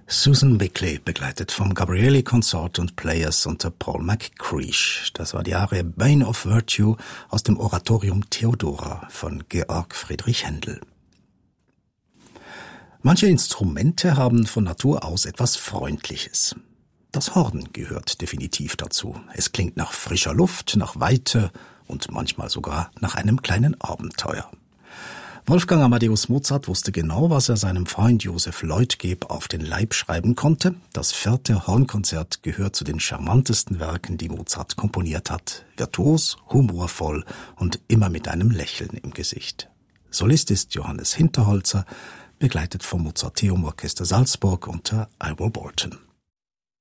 Susan Bickley, begleitet vom Gabrieli Consort und Players unter Paul McCreesh. Das war die Arie Bane of Virtue aus dem Oratorium Theodora von Georg Friedrich Händel. Manche Instrumente haben von Natur aus etwas Freundliches. Das Horn gehört definitiv dazu. Es klingt nach frischer Luft, nach Weite und manchmal sogar nach einem kleinen Abenteuer. Wolfgang Amadeus Mozart wusste genau, was er seinem Freund Joseph Leutgeb auf den Leib schreiben konnte. Das 4. Hornkonzert gehört zu den charmantesten Werken, die Mozart komponiert hat. Virtuos, humorvoll und immer mit einem Lächeln im Gesicht. Solist ist Johannes Hinterholzer, begleitet vom Mozarteum Orchester Salzburg unter Ivor Bolton.